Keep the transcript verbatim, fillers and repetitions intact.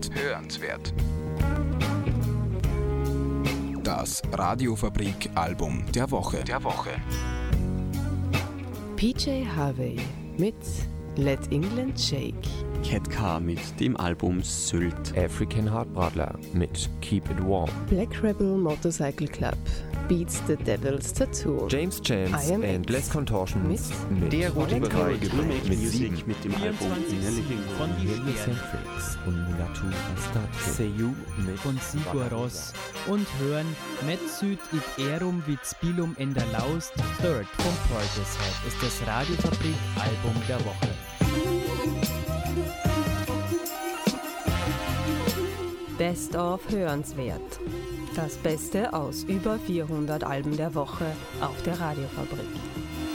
Hörenswert. Hörenswert. Das Radiofabrik-Album der Woche. Der Woche. P J Harvey mit Let England Shake. Cat Car mit dem Album Sylt. African Hartbradler mit Keep It Warm. Black Rebel Motorcycle Club Beats the Devil's Tattoo. James Chance and Les Contortions mit, mit der rote Bereich mit sieben mit dem Album von die Centrix und Mulatu Bastard. Seyu von Sigur Ros und hören Metsüd it Erum vit Spilum en der Laust Third vom Portishead ist das Radiofabrik-Album der Woche. Best of Hörenswert. Das Beste aus über vierhundert Alben der Woche auf der Radiofabrik.